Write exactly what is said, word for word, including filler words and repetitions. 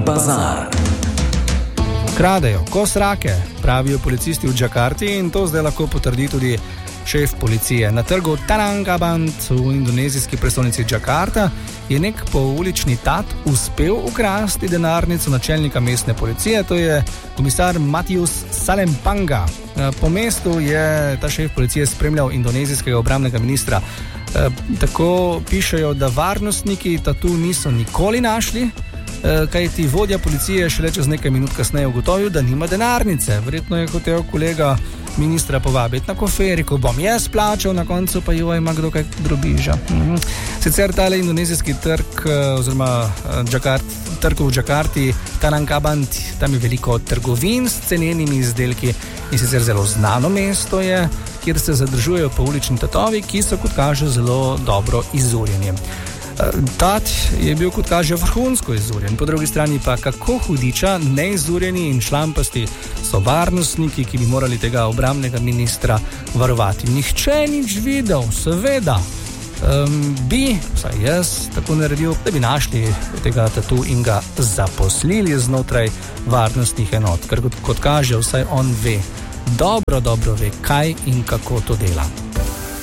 bazar. Kradejo kos rake, pravijo policisti v Džakarti, in to zdaj lahko potrdi tudi šef policije. Na trgu Tanangaband v indonezijski prestolnici Džakarta je nek poulični tat uspel ukrasti denarnico načelnika mestne policije, to je komisar Matius Salempanga. Po mestu je ta šef policije spremljal indonezijskega obrambnega ministra. Tako pišejo, da varnostniki tatu niso nikoli našli, kajti vodja policije šele čez nekaj minut kasneje ugotovil, da nima denarnice. Verjetno je hotel kolega ministra povabiti na kofe, rekel, bom jaz plačal, na koncu pa jo ima kdo kaj drobiža. Mhm. Sicer tale indonezijski trg, oziroma Džakart, trg v Džakarti, Tanangaband, tam je veliko trgovin s cenenimi izdelki in sicer zelo znano mesto je, kjer se zadržujejo poulični tatovi, ki so, kot kaže, zelo dobro izurjeni. Tat je bil, kot kaže, vrhunsko izurjen, po drugi strani pa kako hudiča, neizurjeni in šlampasti so varnostniki, ki bi morali tega obrambnega ministra varovati. Nihče nič videl, seveda. Um, bi, vsaj jaz, tako naredil, da bi našli tega tatu in ga zaposlili znotraj varnostnih enot, ker kot, kot kaže, vsaj on ve, dobro, dobro ve, kaj in kako to dela.